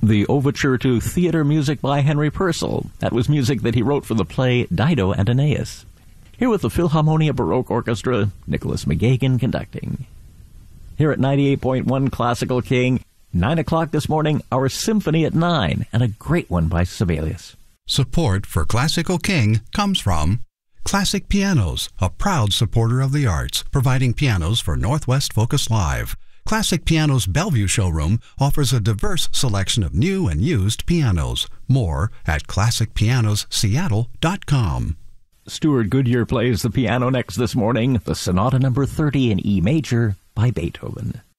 The overture to theater music by Henry Purcell. That was music that he wrote for the play Dido and Aeneas. Here with the Philharmonia Baroque Orchestra, Nicholas McGagan conducting. Here at 98.1 Classical King, 9 o'clock this morning, our Symphony at 9, and a great one by Sibelius. Support for Classical King comes from Classic Pianos, a proud supporter of the arts, providing pianos for Northwest Focus Live. Classic Pianos Bellevue showroom offers a diverse selection of new and used pianos. More at classicpianosseattle.com. Stuart Goodyear plays the piano next this morning, the Sonata No. 30 in E major by Beethoven.